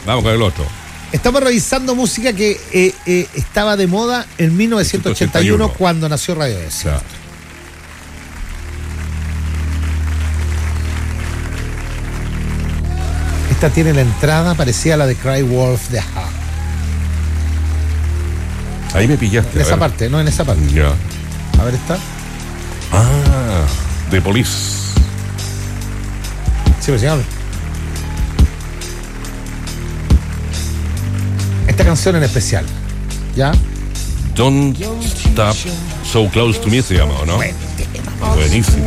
Vamos con el otro. Estamos revisando música que estaba de moda en 1981 cuando nació Radio S. Claro. Esta tiene la entrada parecida a la de Cry Wolf de Ha. Ahí me pillaste. En esa parte, no en esa parte. Ya. A ver, está. Ah, The Police. Sí, pues señor. Esta canción en especial, ¿ya? Don't Stop So Close to Me se llama, ¿o no? Buen tema. Buenísimo.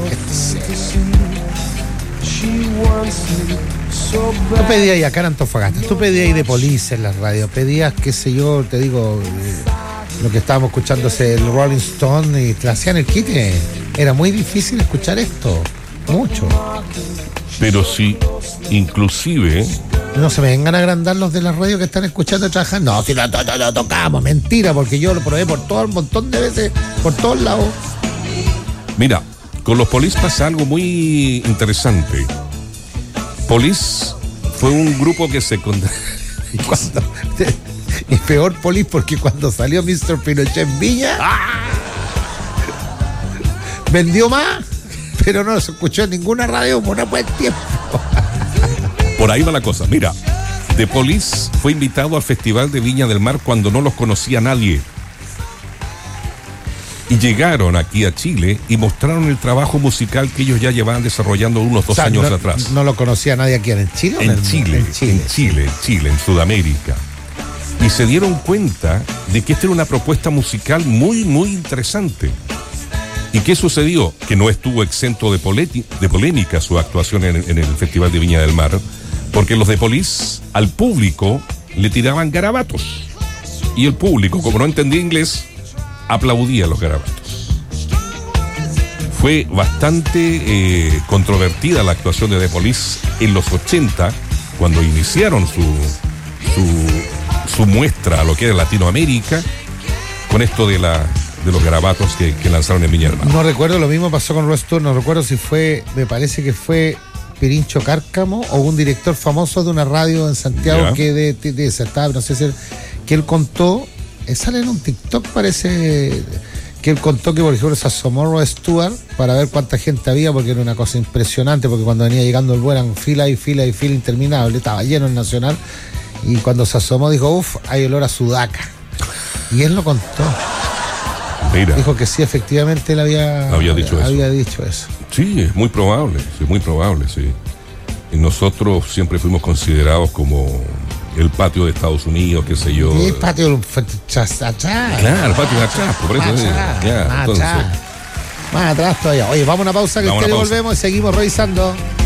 Tú pedías ahí acá en Antofagasta, tú pedías ahí de Police en las radios, pedías, qué sé yo, te digo, lo que estábamos escuchando es el Rolling Stone y te hacían el quite. Era muy difícil escuchar esto, mucho. Pero sí, inclusive... No se me vengan a agrandar los de la radio que están escuchando y trabajando. No, si lo tocamos, mentira, porque yo lo probé por todo un montón de veces, por todos lados. Mira, con los Police pasa algo muy interesante. Police fue un grupo que se... Y peor Police porque cuando salió Mr. Pinochet en Viña, vendió más, pero no se escuchó en ninguna radio por un buen tiempo. Por ahí va la cosa. Mira, The Police fue invitado al Festival de Viña del Mar cuando no los conocía nadie. Y llegaron aquí a Chile y mostraron el trabajo musical que ellos ya llevaban desarrollando unos 2 años atrás. ¿No lo conocía nadie aquí en Chile? En Chile, en Sudamérica. Y se dieron cuenta de que esta era una propuesta musical muy, muy interesante. ¿Y qué sucedió? Que no estuvo exento de polémica su actuación en el Festival de Viña del Mar, porque los de Police al público le tiraban garabatos. Y el público, como no entendía inglés, aplaudía los garabatos. Fue bastante controvertida la actuación de The Police en los 80, cuando iniciaron su muestra a lo que era Latinoamérica, con esto de los garabatos que lanzaron en Viña del Mar. No recuerdo, lo mismo pasó con Rod Stewart, no recuerdo si fue, me parece que fue Pirincho Cárcamo o un director famoso de una radio en Santiago, ¿ya? Que no sé si que él contó, sale en un TikTok, parece que él contó que por ejemplo se asomó Rod Stewart para ver cuánta gente había, porque era una cosa impresionante, porque cuando venía llegando el vuelo eran fila y fila y fila interminable, estaba lleno el Nacional, y cuando se asomó dijo, uff, hay olor a sudaca, y él lo contó. Mira. Dijo que sí, efectivamente él había dicho eso. Sí, es muy probable, sí. Y nosotros siempre fuimos considerados como el patio de Estados Unidos, qué sé yo. ¿Qué patio? Atrás. Claro, el patio de atrás, por eso. Más atrás todavía. Oye, vamos a una pausa que volvemos y seguimos revisando.